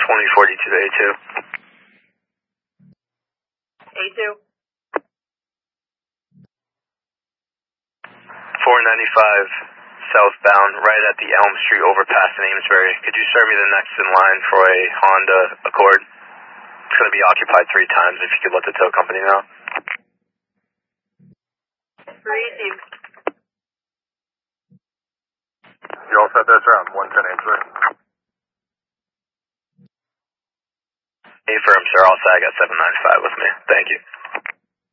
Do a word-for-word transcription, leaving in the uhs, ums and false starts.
twenty forty-two A two. A two. four ninety-five southbound, right at the Elm Street overpass in Amesbury. Could you serve me the next in line for a Honda Accord? It's going to be occupied three times if you could let the tow company know. Receive. You all set there, sir? On one ten Amesbury. Affirm, sir. All set. I got seven ninety-five with me. Thank you.